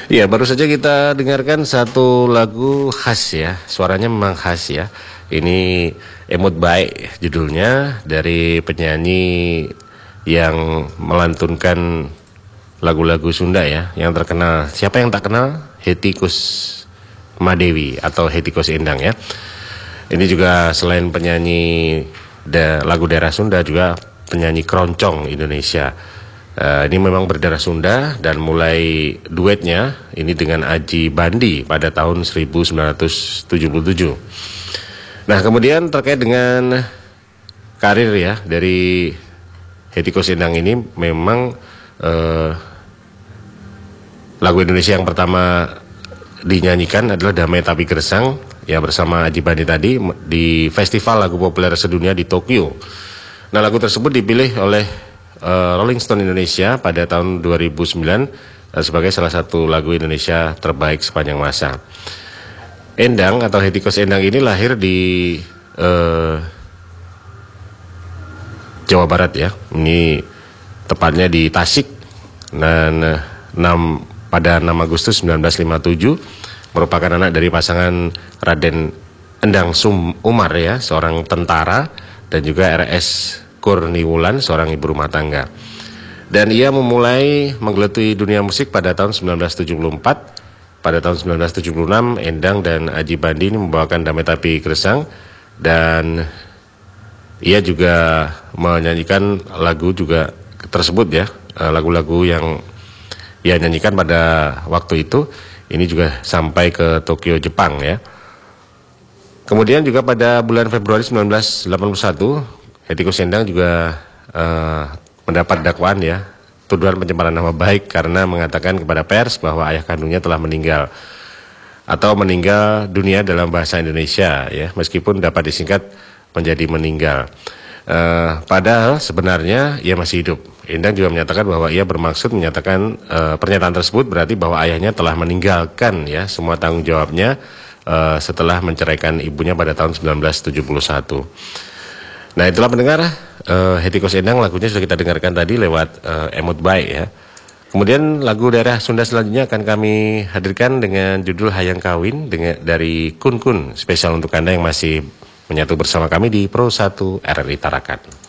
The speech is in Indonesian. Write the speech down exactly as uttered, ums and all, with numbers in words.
Ya, baru saja kita dengarkan satu lagu khas ya, suaranya memang khas ya. Ini Emot Baik judulnya, dari penyanyi yang melantunkan lagu-lagu Sunda ya, yang terkenal. Siapa yang tak kenal? Hetty Koesmadewi atau Hetty Koes Endang ya. Ini juga selain penyanyi da, lagu daerah Sunda, juga penyanyi keroncong Indonesia. Uh, ini memang berdarah Sunda dan mulai duetnya ini dengan Aji Bandi pada tahun seribu sembilan ratus tujuh puluh tujuh. Nah, kemudian terkait dengan karir ya dari Hetty Koes Endang ini, memang uh, lagu Indonesia yang pertama dinyanyikan adalah Damai Tapi Gersang ya, bersama Aji Bandi tadi di Festival Lagu Populer Sedunia di Tokyo. Nah, lagu tersebut dipilih oleh Uh, Rolling Stone Indonesia pada tahun dua ribu sembilan uh, sebagai salah satu lagu Indonesia terbaik sepanjang masa. Endang atau Hetty Koes Endang ini lahir di uh, Jawa Barat ya. Ini tepatnya di Tasik, dan uh, enam, pada enam Agustus seribu sembilan ratus lima puluh tujuh, merupakan anak dari pasangan Raden Endang Sum Umar ya, seorang tentara, dan juga R S Kurniwulan, seorang ibu rumah tangga. Dan ia memulai menggeluti dunia musik pada tahun seribu sembilan ratus tujuh puluh empat. Pada tahun seribu sembilan ratus tujuh puluh enam, Endang dan Aji Bandi ini membawakan Damai Tapi Gersang, dan ia juga menyanyikan lagu juga tersebut ya, lagu-lagu yang ia nyanyikan pada waktu itu. Ini juga sampai ke Tokyo, Jepang ya. Kemudian juga pada bulan Februari seribu sembilan ratus delapan puluh satu, Hetty Koes Endang juga uh, mendapat dakwaan ya, tuduhan pencemaran nama baik karena mengatakan kepada pers bahwa ayah kandungnya telah meninggal atau meninggal dunia dalam bahasa Indonesia ya, meskipun dapat disingkat menjadi meninggal. Uh, padahal sebenarnya ia masih hidup. Endang juga menyatakan bahwa ia bermaksud menyatakan uh, pernyataan tersebut berarti bahwa ayahnya telah meninggalkan ya semua tanggung jawabnya uh, setelah menceraikan ibunya pada tahun seribu sembilan ratus tujuh puluh satu. Nah, itulah pendengar, uh, Hetty Koes Endang, lagunya sudah kita dengarkan tadi lewat uh, Emot Baik ya. Kemudian lagu daerah Sunda selanjutnya akan kami hadirkan dengan judul Hayang Kawin dengan, dari Kun Kun, spesial untuk Anda yang masih menyatu bersama kami di Pro satu R R I Tarakan.